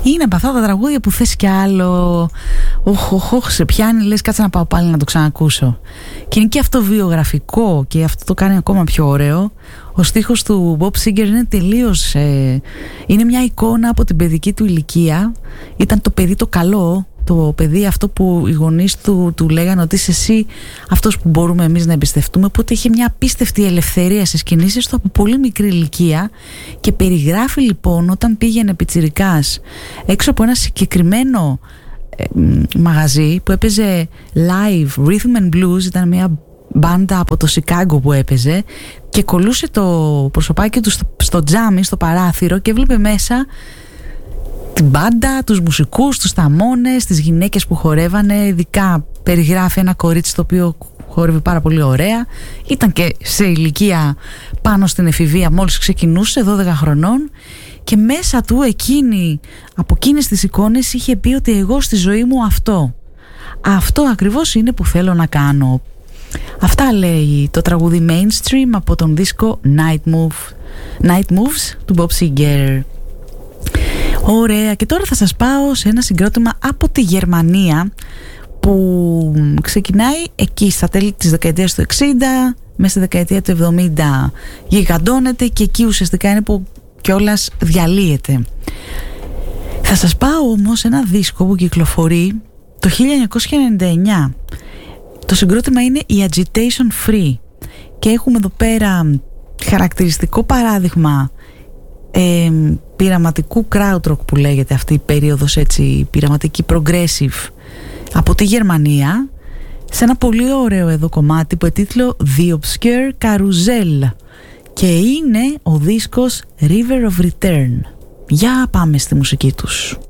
Είναι από αυτά τα τραγούδια που θες κι άλλο. Σε πιάνει, λες κάτσε να πάω πάλι να το ξανακούσω. Και είναι και αυτό βιογραφικό και αυτό το κάνει ακόμα πιο ωραίο. Ο στίχος του Bob Seger είναι τελείως είναι μια εικόνα από την παιδική του ηλικία. Ήταν το παιδί το καλό, το παιδί αυτό που οι γονείς του λέγανε ότι είσαι εσύ αυτός που μπορούμε εμείς να εμπιστευτούμε. Οπότε είχε μια απίστευτη ελευθερία στις κινήσεις του από πολύ μικρή ηλικία και περιγράφει λοιπόν όταν πήγαινε πιτσιρικάς έξω από ένα συγκεκριμένο μαγαζί που έπαιζε live rhythm and blues. Ήταν μια μπάντα από το Σικάγκο που έπαιζε και κολλούσε το προσωπάκι του στο τζάμι, στο παράθυρο και έβλεπε μέσα την μπάντα, τους μουσικούς, τους ταμώνες, τις γυναίκες που χορεύανε. Ειδικά περιγράφει ένα κορίτσι το οποίο χόρευε πάρα πολύ ωραία. Ήταν και σε ηλικία πάνω στην εφηβεία, μόλις ξεκινούσε, 12 χρονών. Και μέσα του από εκείνες τις εικόνες είχε πει ότι εγώ στη ζωή μου αυτό ακριβώς είναι που θέλω να κάνω. Αυτά λέει το τραγούδι Mainstream από τον δίσκο Night Moves του Bob Seger. Ωραία, και τώρα θα σας πάω σε ένα συγκρότημα από τη Γερμανία που ξεκινάει εκεί στα τέλη της δεκαετίας του 60, μέσα στη δεκαετία του 70 γιγαντώνεται και εκεί ουσιαστικά είναι που κιόλας διαλύεται. Θα σας πάω όμως σε ένα δίσκο που κυκλοφορεί το 1999. Το συγκρότημα είναι η Agitation Free και έχουμε εδώ πέρα χαρακτηριστικό παράδειγμα πειραματικού krautrock που λέγεται αυτή η περίοδος, έτσι, πειραματική progressive από τη Γερμανία, σε ένα πολύ ωραίο εδώ κομμάτι που τίτλο The Obscure Carousel και είναι ο δίσκος River of Return. Για πάμε στη μουσική τους.